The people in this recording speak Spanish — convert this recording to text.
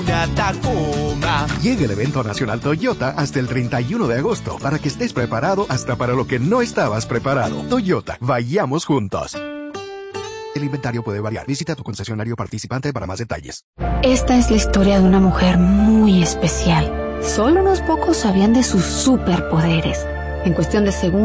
Tacoma. Llega el evento nacional Toyota hasta el 31 de agosto para que estés preparado hasta para lo que no estabas preparado. Toyota, vayamos juntos. El inventario puede variar. Visita tu concesionario participante para más detalles. Esta es la historia de una mujer muy especial. Solo unos pocos sabían de sus superpoderes. En cuestión de segundos,